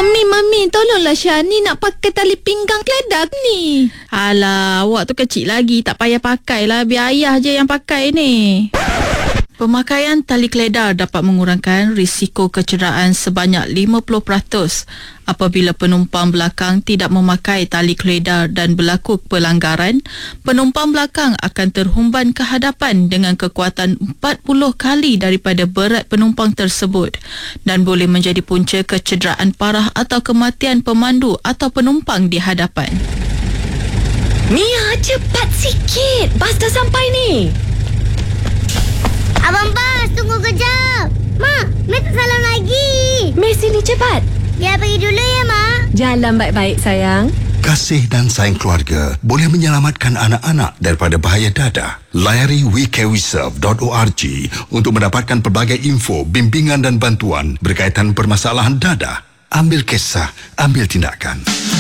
Mami, tolonglah Syani nak pakai tali pinggang keledar ni. Alah, awak tu kecil lagi, tak payah pakailah. Biar ayah je yang pakai ni. Pemakaian tali keledar dapat mengurangkan risiko kecederaan sebanyak 50% apabila penumpang belakang tidak memakai tali keledar dan berlaku pelanggaran. Penumpang belakang akan terhumban ke hadapan dengan kekuatan 40 kali daripada berat penumpang tersebut dan boleh menjadi punca kecederaan parah atau kematian pemandu atau penumpang di hadapan. Mia, cepat sikit. Bas dah sampai ni. Abang Bas, tunggu kejap. Mak, Mek tak salam lagi. Mei, sini cepat. Dia pergi dulu ya, Mak. Jalan baik-baik, sayang. Kasih dan sayang keluarga boleh menyelamatkan anak-anak daripada bahaya dadah. Layari wecareweserve.org untuk mendapatkan pelbagai info, bimbingan dan bantuan berkaitan permasalahan dadah. Ambil kisah, ambil tindakan.